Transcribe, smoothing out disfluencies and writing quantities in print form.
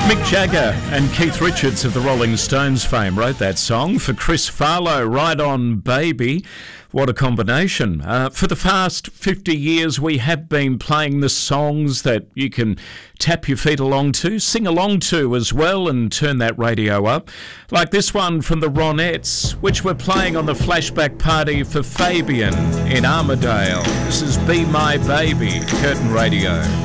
Mick Jagger and Keith Richards of the Rolling Stones fame wrote that song for Chris Farlow, Ride On Baby. What a combination. For the past 50 years, we have been playing the songs that you can tap your feet along to, sing along to as well, and turn that radio up. Like this one from the Ronettes, which we're playing on the flashback party for Fabian in Armidale. This is Be My Baby, Curtin Radio.